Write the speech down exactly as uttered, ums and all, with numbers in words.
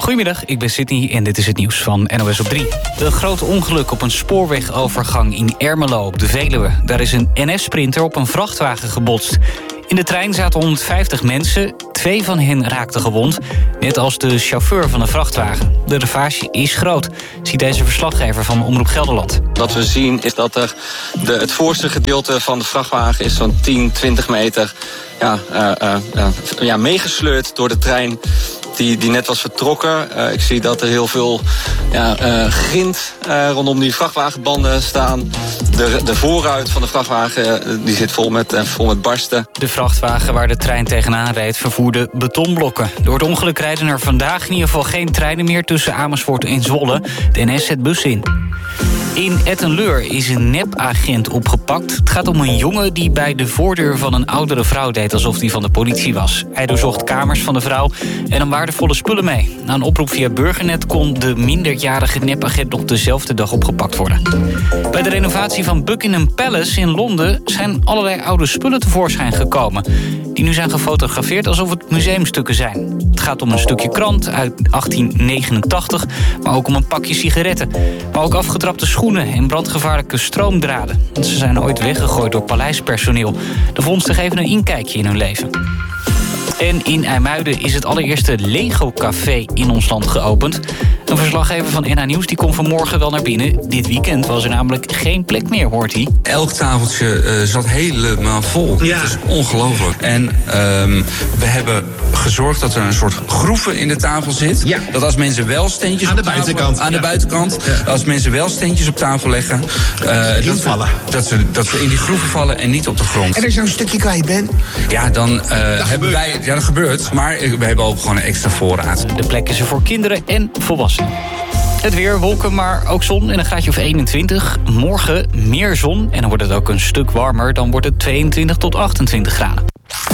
Goedemiddag, ik ben Sydney en dit is het nieuws van N O S op drie. Een groot ongeluk op een spoorwegovergang in Ermelo op de Veluwe. Daar is een N S-sprinter op een vrachtwagen gebotst. In de trein zaten honderdvijftig mensen, twee van hen raakten gewond, net als de chauffeur van de vrachtwagen. De ravage is groot, ziet deze verslaggever van Omroep Gelderland. Wat we zien is dat er de, het voorste gedeelte van de vrachtwagen is zo'n tien, twintig meter ja, uh, uh, uh, ja, meegesleurd door de trein die, die net was vertrokken. Uh, ik zie dat er heel veel ja, uh, grind uh, rondom die vrachtwagenbanden staan. De, de voorruit van de vrachtwagen uh, die zit vol met, uh, vol met barsten. De vrachtwagen waar de trein tegenaan reed vervoerde betonblokken. Door het ongeluk rijden er vandaag in ieder geval geen treinen meer tussen Amersfoort en Zwolle. De N S zet bussen in. In Etten-Leur is een nepagent opgepakt. Het gaat om een jongen die bij de voordeur van een oudere vrouw deed alsof die van de politie was. Hij doorzocht kamers van de vrouw en nam waardevolle spullen mee. Na een oproep via Burgernet kon de minderjarige nepagent nog dezelfde dag opgepakt worden. Bij de renovatie van Buckingham Palace in Londen zijn allerlei oude spullen tevoorschijn gekomen, die nu zijn gefotografeerd alsof het museumstukken zijn. Het gaat om een stukje krant uit achttien negenentachtig, maar ook om een pakje sigaretten. Maar ook afgetrapte schoenen en brandgevaarlijke stroomdraden. Ze zijn ooit weggegooid door paleispersoneel. De vondsten geven een inkijkje in hun leven. En in IJmuiden is het allereerste Lego-café in ons land geopend. Een verslaggever van N H Nieuws die komt vanmorgen wel naar binnen. Dit weekend was er namelijk geen plek meer, hoort hij. Elk tafeltje uh, zat helemaal vol. Ja. Het is ongelooflijk. En um, we hebben gezorgd dat er een soort groeven in de tafel zit. Ja. Dat als mensen wel steentjes aan op de tafel... buitenkant. Aan de ja. buitenkant. Ja. Als mensen wel steentjes op tafel leggen... Uh, dat, we, dat, ze, dat we in die groeven vallen en niet op de grond. En als je een stukje kwijt bent? Ja, dan uh, hebben wij... Ja, dat gebeurt. Maar we hebben ook gewoon een extra voorraad. De plek is er voor kinderen en volwassenen. Het weer, wolken, maar ook zon en een graadje of eenentwintig. Morgen meer zon en dan wordt het ook een stuk warmer. Dan wordt het tweeëntwintig tot achtentwintig graden.